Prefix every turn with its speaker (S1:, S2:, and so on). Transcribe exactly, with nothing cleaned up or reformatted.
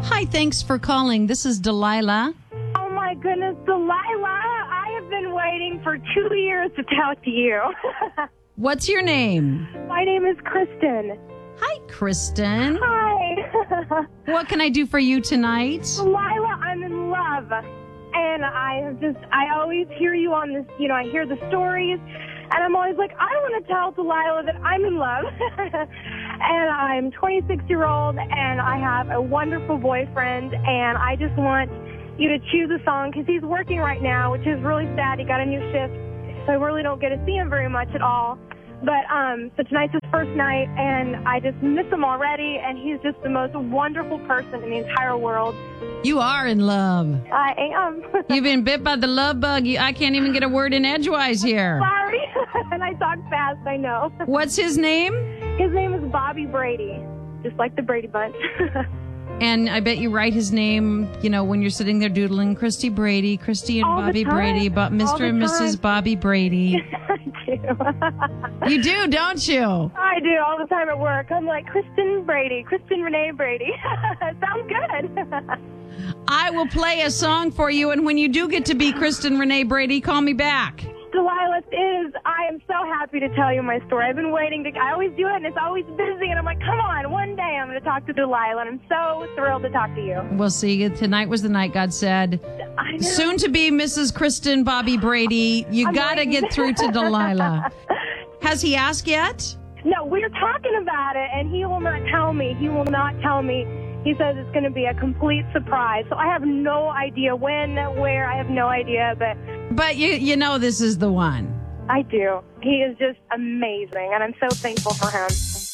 S1: Hi, thanks for calling. This is Delilah.
S2: Oh, my goodness, Delilah, I have been waiting for two years to talk to you.
S1: What's your name?
S2: My name is Kristen.
S1: Hi, Kristen.
S2: Hi.
S1: What can I do for you tonight?
S2: Delilah, I'm in love. And I have just, I always hear you on this, you know, I hear the stories, and I'm always like, I want to tell Delilah that I'm in love. And I'm twenty-six-year-old, and I have a wonderful boyfriend, and I just want you to choose a song because he's working right now, which is really sad. He got a new shift, so I really don't get to see him very much at all. But um, so tonight's his first night, and I just miss him already, and he's just the most wonderful person in the entire world.
S1: You are in love.
S2: I am.
S1: You've been bit by the love bug. You, I can't even get a word in edgewise here.
S2: Sorry, and I talk fast, I know.
S1: What's his name?
S2: His name is Bobby Brady, just like the Brady Bunch.
S1: And I bet you write his name, you know, when you're sitting there doodling, Christy Brady, Christy and
S2: All the
S1: Bobby
S2: time.
S1: Brady, but
S2: All
S1: Mister
S2: the
S1: and Missus
S2: time.
S1: Bobby Brady.
S2: I do.
S1: You do, don't you?
S2: I do all the time at work. I'm like, Kristen Brady, Kristen Renee Brady. Sounds good.
S1: I will play a song for you, and when you do get to be Kristen Renee Brady, call me back.
S2: Delilah, it is. I am so happy to tell you my story. I've been waiting to, I always do it, and it's always busy, and I'm like, come on, one day I'm going to talk to Delilah, and I'm so thrilled to talk to you.
S1: We'll see. Tonight was the night, God said.
S2: I know.
S1: Soon to be Missus Kristen Bobby Brady. You got to
S2: Amazing.
S1: get through to Delilah. Has he asked yet?
S2: No, we're talking about it, and he will not tell me. He will not tell me. He says it's going to be a complete surprise. So I have no idea when, where. I have no idea, but
S1: But you you know this is the one.
S2: I do. He is just amazing, and I'm so thankful for him.